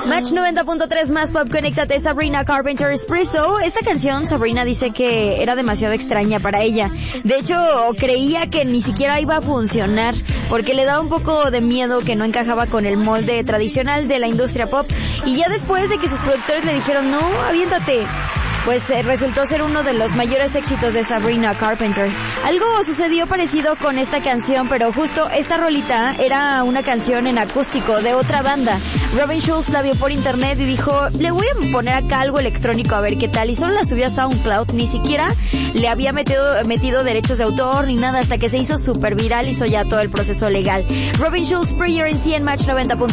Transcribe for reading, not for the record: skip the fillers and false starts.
Match 90.3 más pop, conéctate. Sabrina Carpenter Espresso. Esta canción, Sabrina dice que era demasiado extraña para ella. De hecho, creía que ni siquiera iba a funcionar porque le daba un poco de miedo que no encajaba con el molde tradicional de la industria pop. Y ya después de que sus productores le dijeron, no, aviéntate, pues resultó ser uno de los mayores éxitos de Sabrina Carpenter. Algo sucedió parecido con esta canción, pero justo esta rolita era una canción en acústico de otra banda. Robin Schulz la vio por internet y dijo, le voy a poner acá algo electrónico a ver qué tal, y solo la subió a SoundCloud, ni siquiera le había metido derechos de autor ni nada, hasta que se hizo súper viral, hizo ya todo el proceso legal. Robin Schulz, Prayer en 100 Match 90.3.